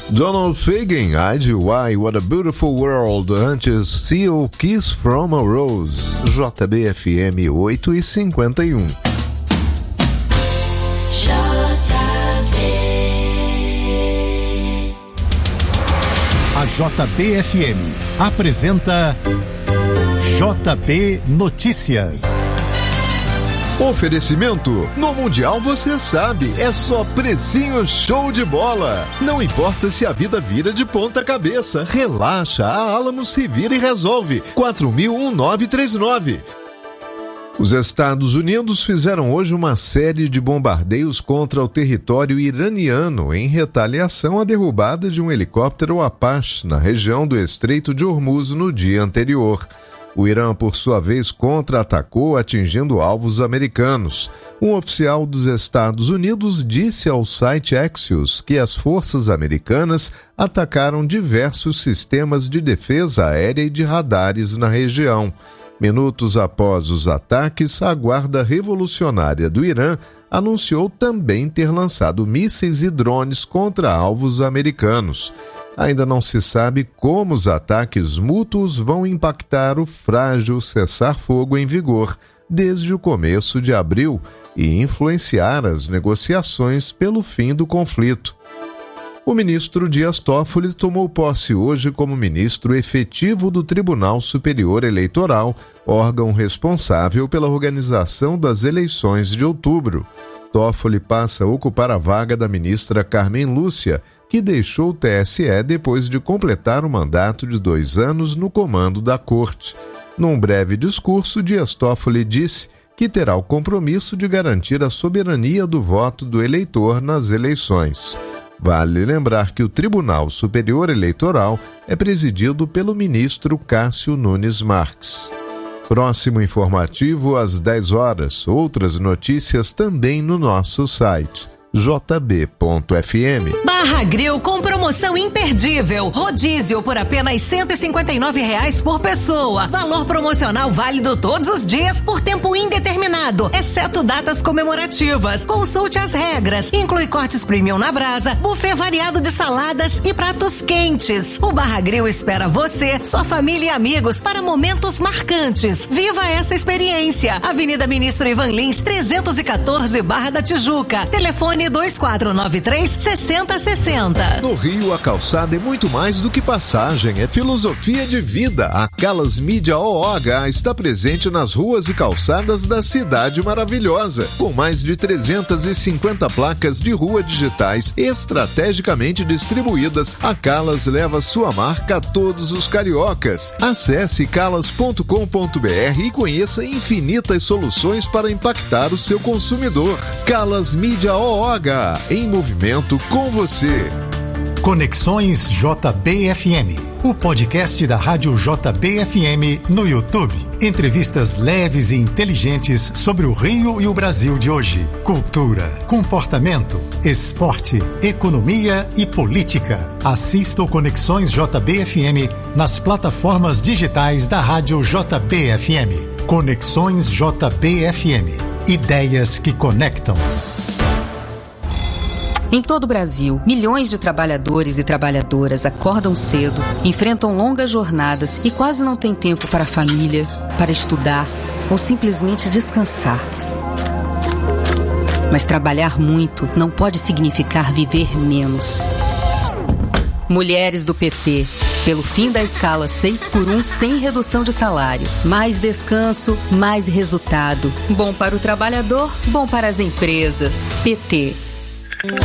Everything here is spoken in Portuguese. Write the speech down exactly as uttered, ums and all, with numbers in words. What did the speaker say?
Donald Fagen, I D Y, What a Beautiful World, antes Seal, Kiss from a Rose, J B F M oito e cinquenta e um. A J B F M apresenta J B Notícias. Oferecimento: no Mundial você sabe, é só precinho show de bola. Não importa se a vida vira de ponta cabeça, relaxa, a Alamo se vira e resolve. quatro mil nove três nove. Os Estados Unidos fizeram hoje uma série de bombardeios contra o território iraniano em retaliação à derrubada de um helicóptero Apache na região do Estreito de Hormuz no dia anterior. O Irã, por sua vez, contra-atacou, atingindo alvos americanos. Um oficial dos Estados Unidos disse ao site Axios que as forças americanas atacaram diversos sistemas de defesa aérea e de radares na região. Minutos após os ataques, a Guarda Revolucionária do Irã anunciou também ter lançado mísseis e drones contra alvos americanos. Ainda não se sabe como os ataques mútuos vão impactar o frágil cessar-fogo em vigor desde o começo de abril e influenciar as negociações pelo fim do conflito. O ministro Dias Toffoli tomou posse hoje como ministro efetivo do Tribunal Superior Eleitoral, órgão responsável pela organização das eleições de outubro. Toffoli passa a ocupar a vaga da ministra Carmen Lúcia, que deixou o T S E depois de completar o mandato de dois anos no comando da corte. Num breve discurso, Dias Toffoli disse que terá o compromisso de garantir a soberania do voto do eleitor nas eleições. Vale lembrar que o Tribunal Superior Eleitoral é presidido pelo ministro Cássio Nunes Marques. Próximo informativo às dez horas. Outras notícias também no nosso site j b ponto f m. Barra Grill com promoção imperdível. Rodízio por apenas cento e cinquenta e nove reais por pessoa. Valor promocional válido todos os dias por tempo indeterminado, exceto datas comemorativas. Consulte as regras. Inclui cortes premium na brasa, buffet variado de saladas e pratos quentes. O Barra Grill espera você, sua família e amigos para momentos marcantes. Viva essa experiência. Avenida Ministro Ivan Lins, trezentos e quatorze, Barra da Tijuca. Telefone dois quatro nove três, seis zero seis zero. No Rio, a calçada é muito mais do que passagem, é filosofia de vida. A Calas Mídia O O H está presente nas ruas e calçadas da cidade maravilhosa, com mais de trezentas e cinquenta placas de rua digitais estrategicamente distribuídas. A Calas leva sua marca a todos os cariocas. Acesse calas ponto com ponto b r e conheça infinitas soluções para impactar o seu consumidor. Calas Mídia O O H, em movimento com você. Conexões J B F M, o podcast da Rádio J B F M no YouTube. Entrevistas leves e inteligentes sobre o Rio e o Brasil de hoje. Cultura, comportamento, esporte, economia e política. Assista o Conexões J B F M nas plataformas digitais da Rádio J B F M. Conexões J B F M. Ideias que conectam. Em todo o Brasil, milhões de trabalhadores e trabalhadoras acordam cedo, enfrentam longas jornadas e quase não têm tempo para a família, para estudar ou simplesmente descansar. Mas trabalhar muito não pode significar viver menos. Mulheres do P T, pelo fim da escala seis por um sem redução de salário. Mais descanso, mais resultado. Bom para o trabalhador, bom para as empresas. P T.